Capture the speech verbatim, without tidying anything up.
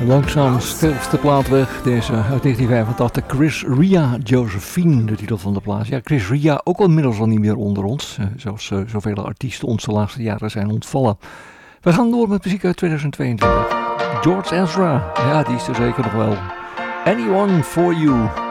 Langzaam sterft de plaat weg. Deze uit negentien vijfentachtig. Chris Ria Josephine, de titel van de plaat. Ja, Chris Ria ook inmiddels al niet meer onder ons. Zoals uh, zoveel artiesten ons de laatste jaren zijn ontvallen. We gaan door met muziek uit tweeduizend tweeëntwintig. George Ezra, ja, die is er zeker nog wel. Anyone for You.